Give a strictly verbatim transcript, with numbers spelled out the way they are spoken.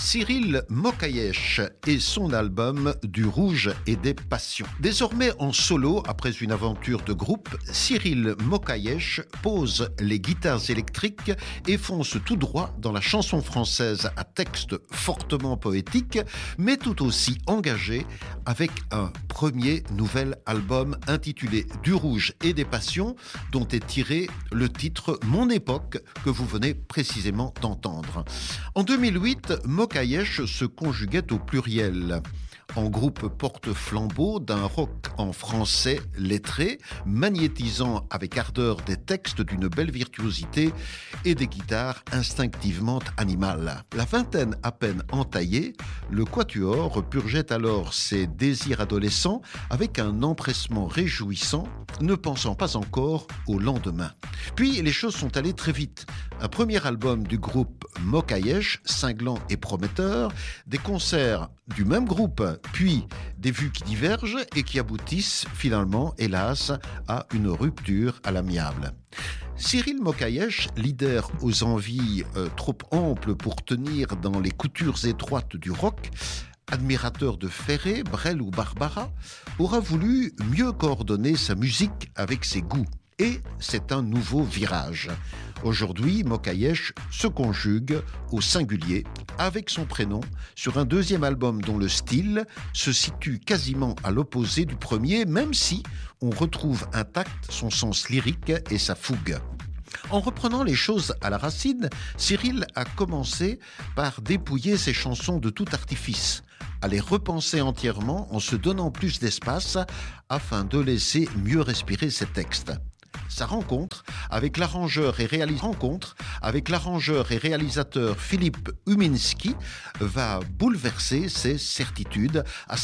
Cyril Mokayesh et son album Du rouge et des passions. Désormais en solo, après une aventure de groupe, Cyril Mokayesh pose les guitares électriques et fonce tout droit dans la chanson française à texte fortement poétique, mais tout aussi engagé, avec un premier nouvel album intitulé Du rouge et des passions, dont est tiré le titre Mon époque, que vous venez précisément d'entendre. En deux mille huit, Mokayesh se conjuguait au pluriel, en groupe porte-flambeau d'un rock en français lettré, magnétisant avec ardeur des textes d'une belle virtuosité et des guitares instinctivement animales. La vingtaine à peine entaillée, le quatuor purgeait alors ses désirs adolescents avec un empressement réjouissant, ne pensant pas encore au lendemain. Puis les choses sont allées très vite. Un premier album du groupe Mokayesh, cinglant et prometteur, des concerts du même groupe, puis des vues qui divergent et qui aboutissent finalement, hélas, à une rupture à l'amiable. Cyril Mokayesh, leader aux envies euh, trop amples pour tenir dans les coutures étroites du rock, admirateur de Ferré, Brel ou Barbara, aura voulu mieux coordonner sa musique avec ses goûts. Et c'est un nouveau virage. Aujourd'hui, Mokayesh se conjugue au singulier avec son prénom sur un deuxième album dont le style se situe quasiment à l'opposé du premier, même si on retrouve intact son sens lyrique et sa fougue. En reprenant les choses à la racine, Cyril a commencé par dépouiller ses chansons de tout artifice, à les repenser entièrement en se donnant plus d'espace afin de laisser mieux respirer ses textes. Sa rencontre avec l'arrangeur et, réalis- rencontre avec l'arrangeur et réalisateur Philippe Uminski va bouleverser ses certitudes, à